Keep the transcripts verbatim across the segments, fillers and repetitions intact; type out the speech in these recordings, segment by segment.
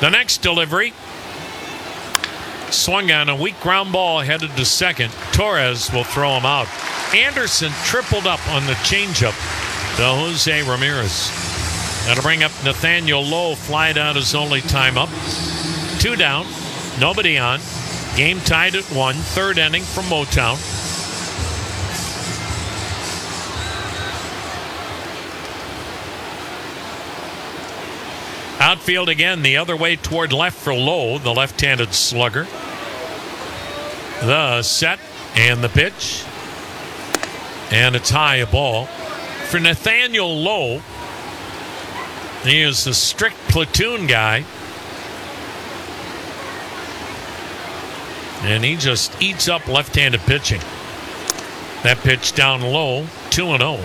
The next delivery swung on a weak ground ball headed to second. Torres will throw him out. Anderson tripled up on the changeup to Jose Ramirez. That'll bring up Nathaniel Lowe. Flied out his only time up. Two down, nobody on. Game tied at one. Third inning from Motown. Outfield again, the other way toward left for Lowe, the left-handed slugger. The set and the pitch. And it's high, a ball. For Nathaniel Lowe, he is a strict platoon guy. And he just eats up left-handed pitching. That pitch down low, two and oh.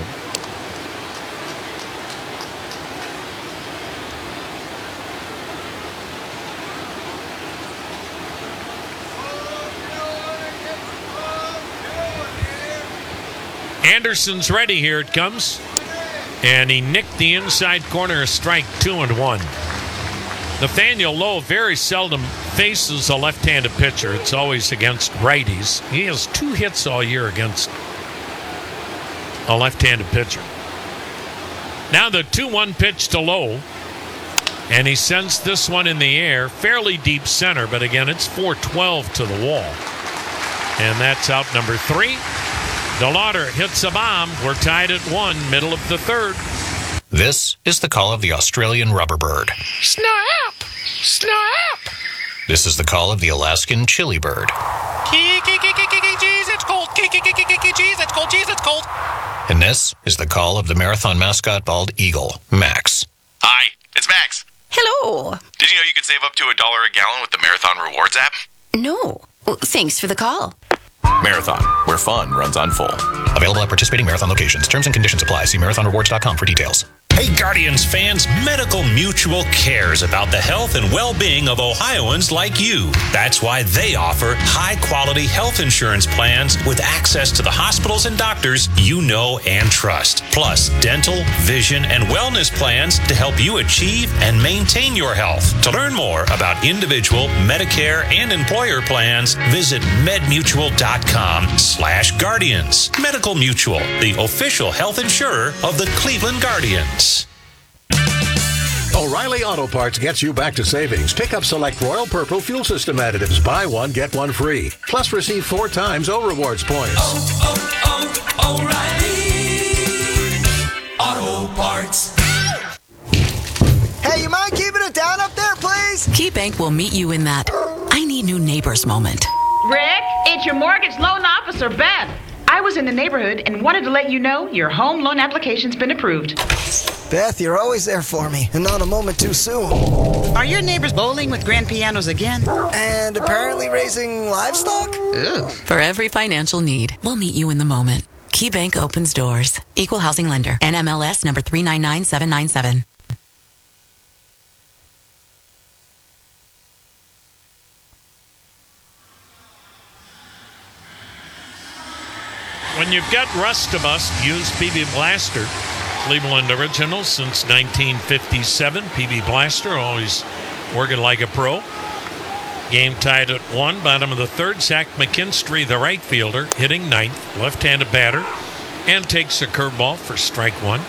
Anderson's ready. Here it comes. And he nicked the inside corner, a strike, two and one. Nathaniel Lowe very seldom faces a left-handed pitcher. It's always against righties. He has two hits all year against a left-handed pitcher. Now the two one pitch to Lowe. And he sends this one in the air, fairly deep center, but again, it's four twelve to the wall. And that's out number three. DeLauder hits a bomb. We're tied at one, middle of the third. This is the call of the Australian rubber bird. Snap! Snap! This is the call of the Alaskan chili bird. Jeez, it's cold. Jeez, it's cold. Jeez, it's cold. And this is the call of the marathon mascot bald eagle, Max. Hi, it's Max. Hello. Did you know you could save up to a dollar a gallon with the Marathon Rewards app? No. Well, thanks for the call. Marathon, where fun runs on full. Available at participating Marathon locations. Terms and conditions apply. See marathon rewards dot com for details. Hey, Guardians fans, Medical Mutual cares about the health and well-being of Ohioans like you. That's why they offer high-quality health insurance plans with access to the hospitals and doctors you know and trust. Plus, dental, vision, and wellness plans to help you achieve and maintain your health. To learn more about individual, Medicare, and employer plans, visit medmutual.com slash guardians. Medical Mutual, the official health insurer of the Cleveland Guardians. O'Reilly Auto Parts gets you back to savings. Pick up select Royal Purple fuel system additives. Buy one, get one free. Plus receive four times O Rewards points. Oh, oh, oh, O'Reilly Auto Parts. Hey, you mind keeping it down up there, please? KeyBank will meet you in that I need new neighbors moment. Rick, it's your mortgage loan officer, Beth. I was in the neighborhood and wanted to let you know your home loan application's been approved. Beth, you're always there for me, and not a moment too soon. Are your neighbors bowling with grand pianos again? And apparently raising livestock? Ugh. For every financial need, we'll meet you in the moment. KeyBank opens doors. Equal housing lender. N M L S number three nine nine seven nine seven. When you've got Rust to Bust, use P B Blaster. Cleveland original since nineteen fifty-seven. P B Blaster, always working like a pro. Game tied at one, bottom of the third. Zach McKinstry, the right fielder, hitting ninth, left-handed batter, and takes a curveball for strike one.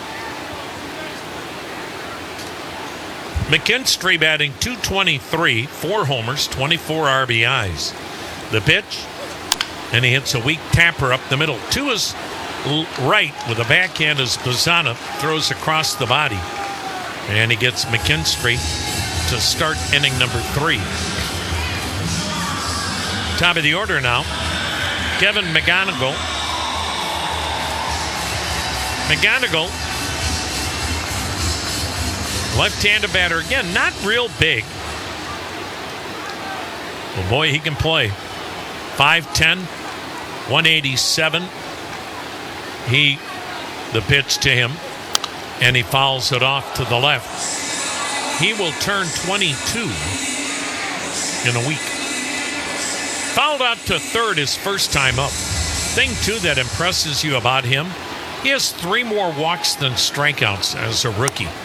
McKinstry batting two twenty-three, four homers, twenty-four R B Is. The pitch, and he hits a weak tapper up the middle. To his right with a backhand as Bazzana throws across the body. And he gets McKinstry to start inning number three. Top of the order now. Kevin McGonigal. McGonigal, left-handed batter. Again, not real big. Well, boy, he can play. five ten, one eighty-seven. He, the pitch to him, and he fouls it off to the left. He will turn twenty-two in a week. Fouled out to third his first time up. Thing, too, that impresses you about him, he has three more walks than strikeouts as a rookie.